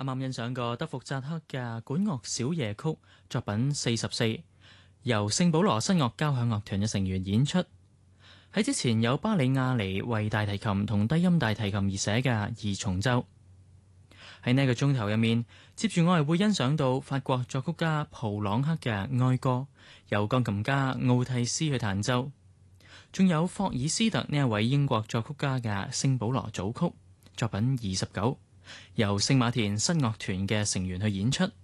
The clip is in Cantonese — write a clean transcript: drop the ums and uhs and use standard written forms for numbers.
啱啱欣賞過德福扎克嘅管樂小夜曲作品44，由聖保羅新樂交響樂團嘅成員演出。喺之前有巴里亞尼為大提琴同低音大提琴而寫嘅二重奏。喺呢個鐘頭入面，接住我係會欣賞到法國作曲家普朗克嘅哀歌，由鋼琴家奧蒂斯去彈奏，仲有霍爾斯特呢一位英國作曲家嘅聖保羅組曲作品29，由聖馬田新樂團嘅成員去演出。